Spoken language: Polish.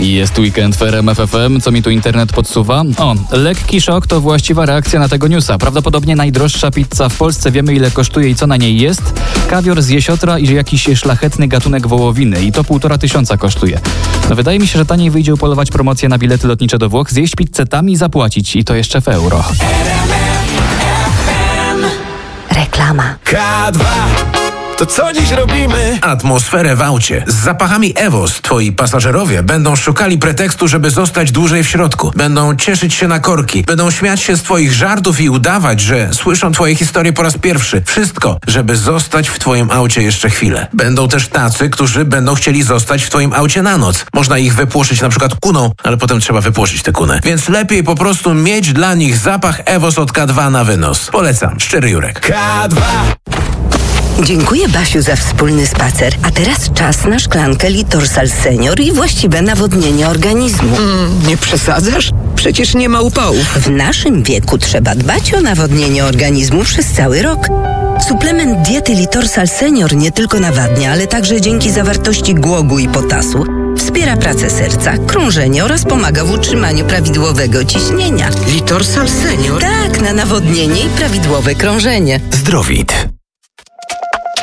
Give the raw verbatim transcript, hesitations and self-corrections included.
Jest weekend w R M F F M. Co mi tu internet podsuwa? O, lekki szok to właściwa reakcja na tego newsa. Prawdopodobnie najdroższa pizza w Polsce. Wiemy, ile kosztuje i co na niej jest. Kawior z jesiotra i jakiś szlachetny gatunek wołowiny. I to półtora tysiąca kosztuje. No wydaje mi się, że taniej wyjdzie upolować promocję na bilety lotnicze do Włoch, zjeść pizzę tam i zapłacić. I to jeszcze w euro. Reklama. K dwa. To co dziś robimy? Atmosferę w aucie. Z zapachami Evos twoi pasażerowie będą szukali pretekstu, żeby zostać dłużej w środku. Będą cieszyć się na korki. Będą śmiać się z twoich żartów i udawać, że słyszą twoje historie po raz pierwszy. Wszystko, żeby zostać w twoim aucie jeszcze chwilę. Będą też tacy, którzy będą chcieli zostać w twoim aucie na noc. Można ich wypłoszyć na przykład kuną, ale potem trzeba wypłoszyć tę kunę. Więc lepiej po prostu mieć dla nich zapach Evos od K dwa na wynos. Polecam. Szczery Jurek. K dwa. Dziękuję, Basiu, za wspólny spacer. A teraz czas na szklankę Litorsal Senior i właściwe nawodnienie organizmu. Mm, nie przesadzasz? Przecież nie ma upałów. W naszym wieku trzeba dbać o nawodnienie organizmu przez cały rok. Suplement diety Litorsal Senior nie tylko nawadnia, ale także dzięki zawartości głogu i potasu wspiera pracę serca, krążenie oraz pomaga w utrzymaniu prawidłowego ciśnienia. Litorsal Senior? Tak, na nawodnienie i prawidłowe krążenie. Zdrowit.